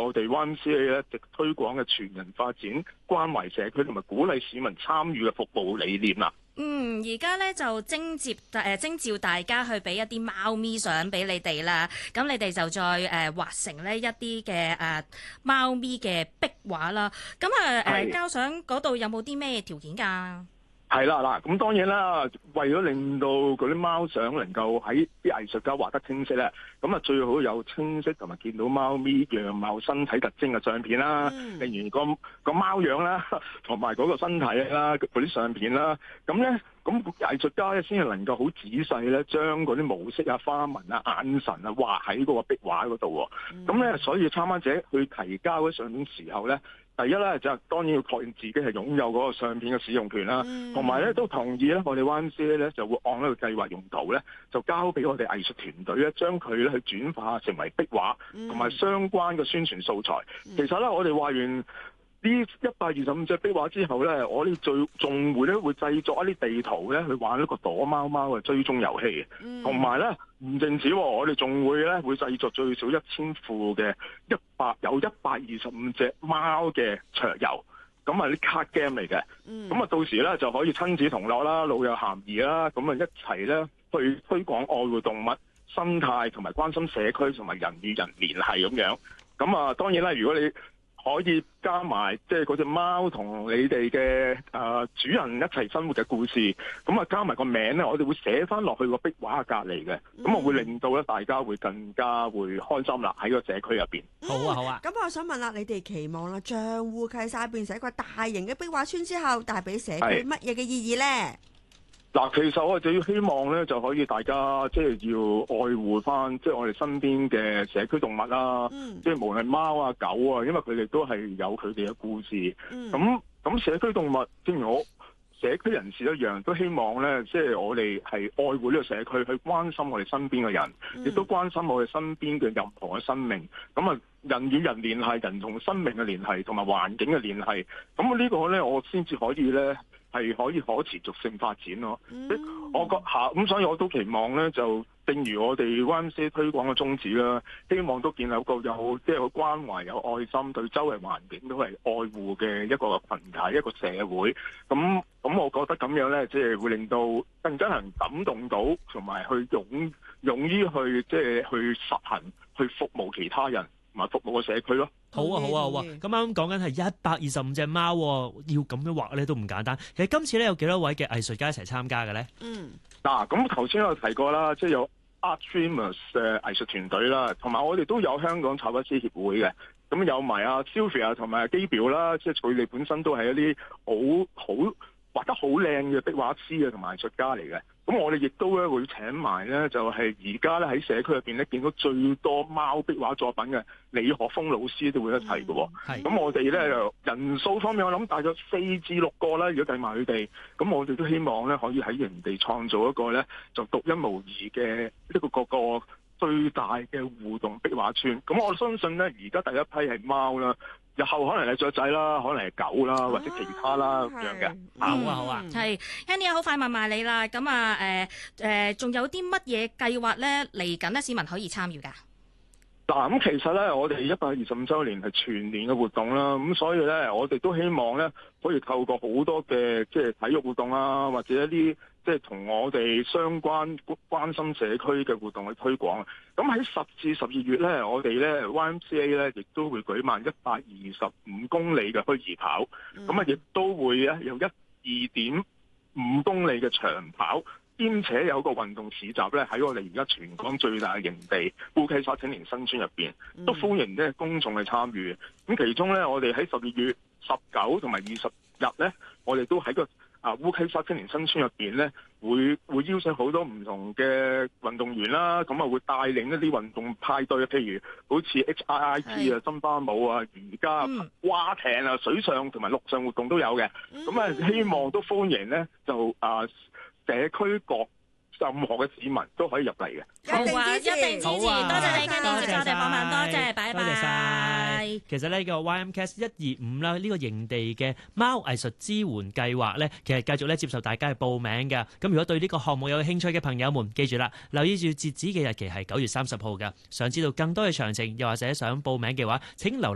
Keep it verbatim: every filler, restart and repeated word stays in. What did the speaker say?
我哋 Y M C A 咧，直推廣嘅全人發展、關懷社區同埋鼓勵市民參與嘅服務理念啦。 嗯，而家咧就徵接誒徵召大家去俾一啲貓咪相俾你哋啦，咁你哋就再誒、呃、畫成呢一啲嘅誒貓咪嘅壁畫啦。咁啊誒交相嗰度有冇啲咩條件㗎？ 係啦，嗱，咁當然啦，為咗令到嗰啲貓相能夠喺啲藝術家畫得清晰咧，咁啊最好有清晰同埋見到貓咪樣貌、身體特徵嘅相片啦，嗯、例如個個貓樣啦，同埋嗰個身體啦，嗰啲相片啦，咁咧，咁藝術家咧先係能夠好仔細咧，將嗰啲模式啊、花紋啊、眼神啊畫喺嗰個壁畫嗰度喎。咁咧、嗯，所以參觀者去提交嗰相片時候咧，第一咧就當然要確認自己係擁有嗰個相片嘅使用權啦，同埋咧都同意咧，我哋 Y M C A 咧就會按呢個計劃用途咧，就交俾我哋藝術團隊咧，將佢咧去轉化成為壁畫同埋相關嘅宣傳素材。嗯、其實咧，我哋畫完呢一百二十五隻壁畫之後咧，我哋最仲會咧會製作一啲地圖咧去玩一個躲貓貓嘅追蹤遊戲，同埋咧唔淨止，我哋仲會咧會製作最少一千副嘅一百有一百二十五隻貓嘅桌遊，咁啊啲卡 game 嚟嘅，咁啊、嗯、到時咧就可以親子同樂啦，老幼咸宜啦，咁啊一齊咧去推廣愛護動物生態同埋關心社區同埋人與人聯繫咁樣，咁啊當然啦，如果你可以加埋即係嗰隻貓同你哋嘅誒主人一齊生活嘅故事，咁啊加埋個名咧，我哋會寫翻落去個壁畫嘅隔離嘅，咁啊會令到咧大家會更加會開心啦喺個社區入邊。 好啊好啊，咁、嗯、我想問啦，你哋期望啦，像戶契晒變成一個大型嘅壁畫村之後，帶俾社區乜嘢嘅意義咧？ 嗱，其實我哋就希望咧，就可以大家即係要愛護翻，即係我哋身邊嘅社區動物啦，嗯、即係無論貓啊、狗啊，因為佢哋都係有佢哋嘅故事。咁咁、嗯、社區動物，正如我社區人士一樣，都希望咧，即係我哋係愛護呢個社區，去關心我哋身邊嘅人，亦、嗯、都關心我哋身邊嘅任何嘅生命。咁啊，人與人聯繫，人同生命嘅聯繫，同埋環境嘅聯繫。咁呢個咧，我先至可以咧。係可以可持續性發展咯，嗯、我覺下咁，所以我都期望咧，就正如我哋 Y M C A 推廣嘅宗旨啦，希望都建立個有即係好關懷、有愛心，對周圍環境都係愛護嘅一個群體、一個社會。咁咁，我覺得咁樣咧，即係會令到更加人感動到，同埋去勇勇於去即係去實行、去服務其他人。同埋服務個社區咯。 好啊好啊好啊！咁啱講緊係一百二十五隻貓，要咁樣畫咧都唔簡單。其實今次咧有幾多位嘅藝術家一齊參加嘅咧？嗯， 嗱，咁頭先有提過啦，即係有 Art Dreamers 嘅藝術團隊啦，同埋我哋都有香港插畫師協會嘅，咁有埋阿 Sylvia 同埋基表啦，即係佢哋本身都係一啲好好畫得好靚嘅壁畫師啊，同埋藝術家嚟嘅。咁我哋亦都咧會請埋咧，就係而家咧喺社區入邊咧見到最多貓壁畫作品嘅李學峰老師都會一齊嘅。係、嗯，咁我哋咧就人數方面，我諗大約四至六個啦，如果計埋佢哋。咁我哋都希望咧可以喺營地創造一個咧就獨一無二嘅一個個個最大嘅互動壁畫村。咁我相信咧，而家第一批係貓啦。日後可能係雀仔啦，可能係狗啦，或者其他啦咁、啊、樣嘅。 好啊好啊， 係 Annie 好快問埋你啦。咁啊誒誒，仲、呃呃、有啲乜嘢計劃咧嚟緊咧？市民可以參與㗎。 嗱，咁其實咧，我哋一百二十五週年係全年嘅活動啦。咁所以咧，我哋都希望咧可以透過好多嘅即係體育活動啊，或者一啲即係同我哋相關關心社區嘅活動去推廣。咁喺十至十二月咧，我哋咧 Y M C A 咧亦都會舉辦一百二十五公里嘅虛擬跑，咁啊亦都會咧有一二點五公里嘅長跑。兼且有個運動市集咧，喺我哋而家全港最大嘅營地烏溪沙青年新村入邊，都歡迎咧公眾去參與。咁其中咧，我哋喺十二月十九同埋二十日咧，我哋都喺個啊烏溪沙青年新村入邊咧，會會邀請好多唔同嘅運動員啦，咁啊會帶領一啲運動派對，譬如好似 H I I T 啊、森巴舞啊、瑜伽、划艇啊、水上同埋陸上活動都有嘅。咁啊，希望都歡迎咧，就啊〜社區各任何嘅市民都可以入嚟嘅。 好啊，一定支持，多謝你今日接受我哋訪問，多謝，拜拜。多謝晒。 其實呢個 Y M C A 一二五啦，呢個營地嘅貓藝術支援計劃咧，其實繼續咧接受大家去報名嘅。咁如果對呢個項目有興趣嘅朋友們，記住啦，留意住截止嘅日期係九月三十號嘅。想知道更多嘅詳情，又或者想報名嘅話，請留